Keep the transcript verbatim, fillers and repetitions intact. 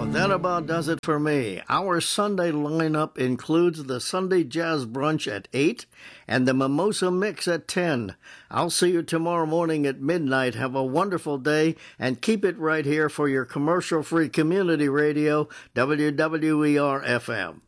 That about does it for me. Our Sunday lineup includes the Sunday Jazz Brunch at eight and the Mimosa Mix at ten. I'll see you tomorrow morning at midnight. Have a wonderful day and keep it right here for your commercial-free community radio, W W E R F M.